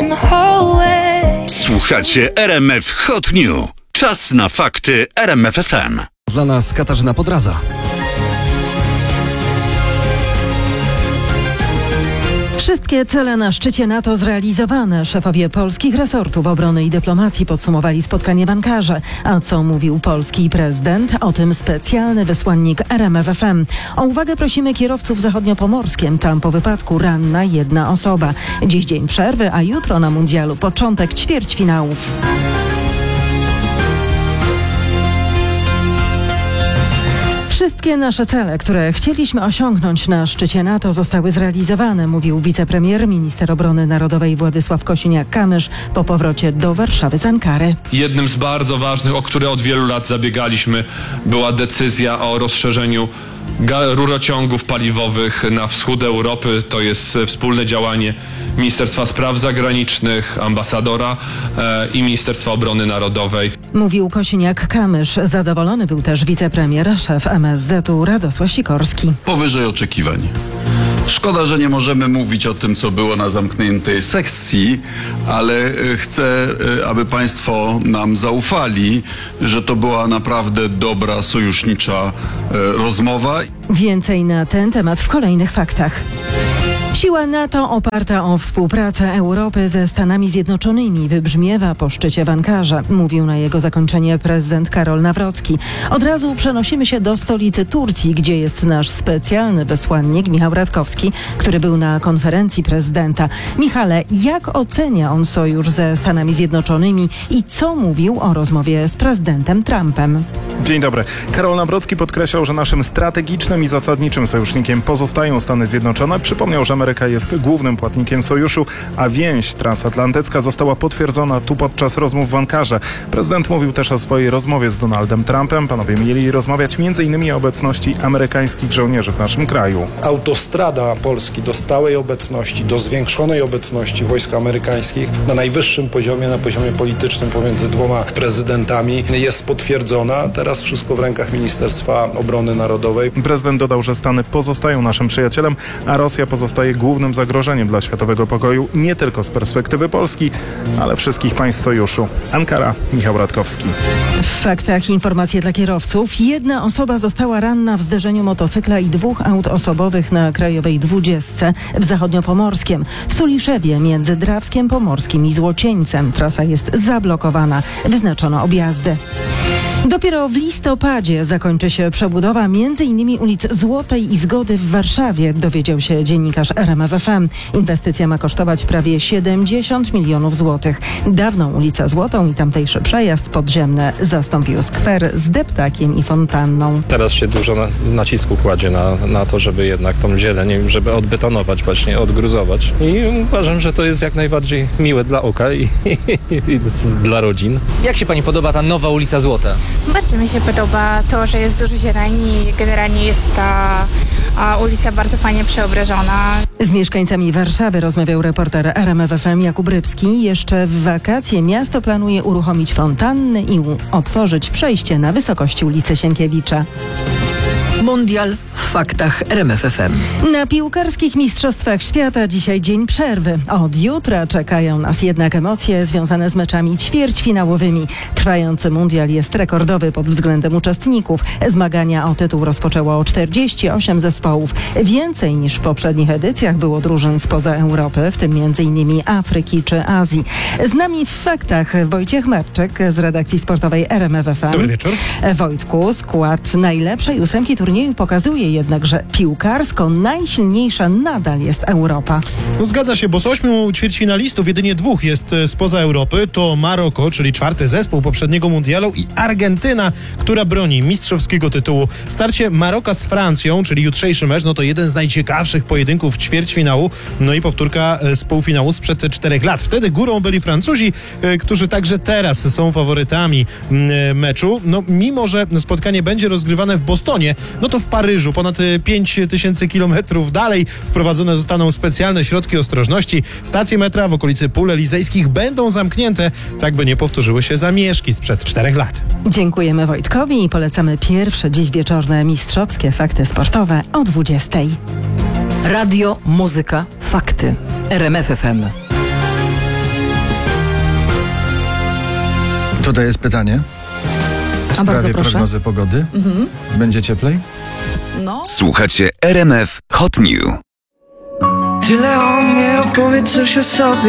in the hallway. Słuchacie RMF Hot New. Czas na fakty RMF FM. Dla nas Katarzyna Podraza. Wszystkie cele na szczycie NATO zrealizowane. Szefowie polskich resortów obrony i dyplomacji podsumowali spotkanie w Ankarze. A co mówił polski prezydent? O tym specjalny wysłannik RMF FM. O uwagę prosimy kierowców zachodniopomorskiem. Tam po wypadku ranna jedna osoba. Dziś dzień przerwy, a jutro na mundialu początek ćwierćfinałów. Wszystkie nasze cele, które chcieliśmy osiągnąć na szczycie NATO, zostały zrealizowane, mówił wicepremier, minister obrony narodowej Władysław Kosiniak-Kamysz po powrocie do Warszawy z Ankary. Jednym z bardzo ważnych, o które od wielu lat zabiegaliśmy, była decyzja o rozszerzeniu rurociągów paliwowych na wschód Europy. To jest wspólne działanie Ministerstwa Spraw Zagranicznych, ambasadora i Ministerstwa Obrony Narodowej. Mówił Kosiniak-Kamysz. Zadowolony był też wicepremier, szef MSZ-u Radosław Sikorski. Powyżej oczekiwań. Szkoda, że nie możemy mówić o tym, co było na zamkniętej sekcji, ale chcę, aby Państwo nam zaufali, że to była naprawdę dobra, sojusznicza rozmowa. Więcej na ten temat w kolejnych faktach. Siła NATO oparta o współpracę Europy ze Stanami Zjednoczonymi wybrzmiewa po szczycie w Ankarze, mówił na jego zakończenie prezydent Karol Nawrocki. Od razu przenosimy się do stolicy Turcji, gdzie jest nasz specjalny wysłannik Michał Radkowski, który był na konferencji prezydenta. Michale, jak ocenia on sojusz ze Stanami Zjednoczonymi i co mówił o rozmowie z prezydentem Trumpem? Dzień dobry. Karol Nawrocki podkreślał, że naszym strategicznym i zasadniczym sojusznikiem pozostają Stany Zjednoczone. Przypomniał, że Ameryka jest głównym płatnikiem sojuszu, a więź transatlantycka została potwierdzona tu podczas rozmów w Ankarze. Prezydent mówił też o swojej rozmowie z Donaldem Trumpem. Panowie mieli rozmawiać m.in. o obecności amerykańskich żołnierzy w naszym kraju. Autostrada Polski do stałej obecności, do zwiększonej obecności wojsk amerykańskich na najwyższym poziomie, na poziomie politycznym pomiędzy dwoma prezydentami jest potwierdzona. Teraz wszystko w rękach Ministerstwa Obrony Narodowej. Prezydent dodał, że Stany pozostają naszym przyjacielem, a Rosja pozostaje głównym zagrożeniem dla światowego pokoju, nie tylko z perspektywy Polski, ale wszystkich państw sojuszu. Ankara, Michał Radkowski. W faktach informacje dla kierowców. Jedna osoba została ranna w zderzeniu motocykla i dwóch aut osobowych na Krajowej 20 w Zachodniopomorskiem. W Suliszewie między Drawskiem Pomorskim i Złocieńcem trasa jest zablokowana. Wyznaczono objazdy. Dopiero w listopadzie zakończy się przebudowa m.in. ulic Złotej i Zgody w Warszawie, dowiedział się dziennikarz RMF FM. Inwestycja ma kosztować prawie 70 milionów złotych. Dawną ulicę Złotą i tamtejszy przejazd podziemny zastąpił skwer z deptakiem i fontanną. Teraz się dużo nacisku kładzie na to, żeby jednak tą zieleń, żeby odbetonować właśnie, odgruzować. I uważam, że to jest jak najbardziej miłe dla oka i dla rodzin. Jak się pani podoba ta nowa ulica Złota? Bardzo mi się podoba to, że jest dużo zieleni i generalnie jest ta ulica bardzo fajnie przeobrażona. Z mieszkańcami Warszawy rozmawiał reporter RMF FM Jakub Rybski. Jeszcze w wakacje miasto planuje uruchomić fontanny i otworzyć przejście na wysokości ulicy Sienkiewicza. Mundial w faktach RMF FM. Na piłkarskich mistrzostwach świata dzisiaj dzień przerwy. Od jutra czekają nas jednak emocje związane z meczami ćwierćfinałowymi. Trwający mundial jest rekordowy pod względem uczestników. Zmagania o tytuł rozpoczęło 48 zespołów. Więcej niż w poprzednich edycjach było drużyn spoza Europy, w tym m.in. Afryki czy Azji. Z nami w faktach Wojciech Marczyk z redakcji sportowej RMF FM. Dobry wieczór. Wojtku, skład najlepszej ósemki turnieju pokazuje jednak, że piłkarsko najsilniejsza nadal jest Europa. No zgadza się, bo z 8 ćwierćfinalistów jedynie 2 jest spoza Europy. To Maroko, czyli 4. zespół poprzedniego mundialu, i Argentyna, która broni mistrzowskiego tytułu. Starcie Maroka z Francją, czyli jutrzejszy mecz, no to jeden z najciekawszych pojedynków ćwierćfinału. No i powtórka z półfinału sprzed 4 lat. Wtedy górą byli Francuzi, którzy także teraz są faworytami meczu. No mimo, że spotkanie będzie rozgrywane w Bostonie, no to w Paryżu, ponad 5000 kilometrów dalej, wprowadzone zostaną specjalne środki ostrożności. Stacje metra w okolicy pól elizejskich będą zamknięte, tak by nie powtórzyły się zamieszki sprzed 4 lat. Dziękujemy Wojtkowi i polecamy pierwsze dziś wieczorne mistrzowskie fakty sportowe o 20. Radio, muzyka, fakty. RMF FM. Tutaj jest pytanie w A bardzo sprawie proszę. prognozy pogody. Będzie cieplej? Słuchacie RMF Hot New. Tyle o mnie, opowiedz coś o sobie.